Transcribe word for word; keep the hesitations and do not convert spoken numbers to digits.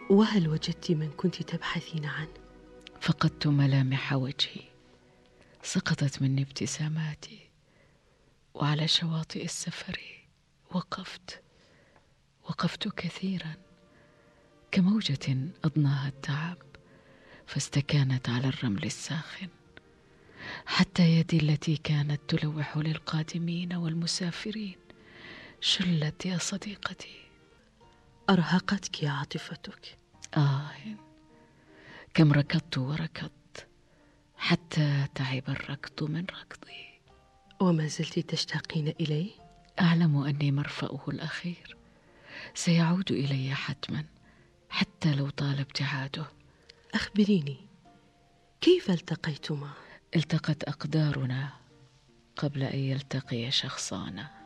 وهل وجدت من كنت تبحثين عنه؟ فقدت ملامح وجهي، سقطت مني ابتساماتي، وعلى شواطئ السفر وقفت وقفت كثيرا كموجة أضناها التعب، فاستكانت على الرمل الساخن، حتى يدي التي كانت تلوح للقادمين والمسافرين شلت يا صديقتي. أرهقتك عاطفتك. آه، كم ركضت وركضت حتى تعب الركض من ركضي. وما زلت تشتاقين إليه؟ أعلم أني مرفأه الأخير، سيعود إلي حتما حتى لو طال ابتعاده. أخبريني، كيف التقيتما؟ التقت أقدارنا قبل أن يلتقي شخصانا.